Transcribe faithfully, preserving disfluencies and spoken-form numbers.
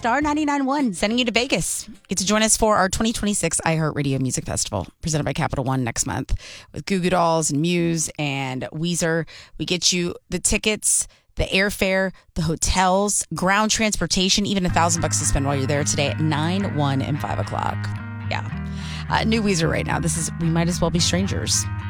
Star ninety-nine point one. Sending you to Vegas. Get to join us for our twenty twenty-six iHeartRadio Music Festival, presented by Capital One next month, with Goo Goo Dolls and Muse and Weezer. We get you the tickets, the airfare, the hotels, ground transportation, even a thousand bucks to spend while you're there today at nine, one, and five o'clock. Yeah. Uh, new Weezer right now. This is We Might As Well Be Strangers.